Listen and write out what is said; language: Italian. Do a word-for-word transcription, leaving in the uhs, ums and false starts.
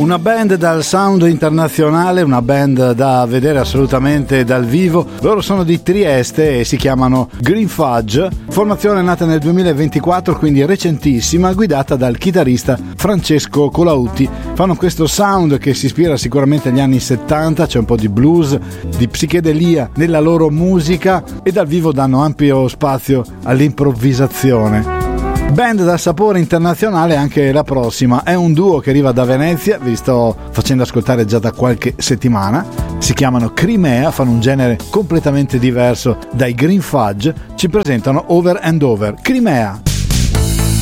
Una band dal sound internazionale, una band da vedere assolutamente dal vivo. Loro sono di Trieste e si chiamano Green Fudge, formazione nata nel duemilaventiquattro, quindi recentissima, guidata dal chitarrista Francesco Colautti. Fanno questo sound che si ispira sicuramente agli anni settanta, c'è un po' di blues, di psichedelia nella loro musica e dal vivo danno ampio spazio all'improvvisazione. Band dal sapore internazionale anche la prossima, è un duo che arriva da Venezia, vi sto facendo ascoltare già da qualche settimana, si chiamano Crimea, fanno un genere completamente diverso dai Green Fudge, ci presentano Over and Over. Crimea.